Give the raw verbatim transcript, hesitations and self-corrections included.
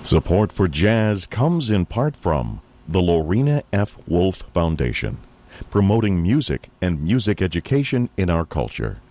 Support for jazz comes in part from the Lorena F. Wolf Foundation, promoting music and music education in our culture.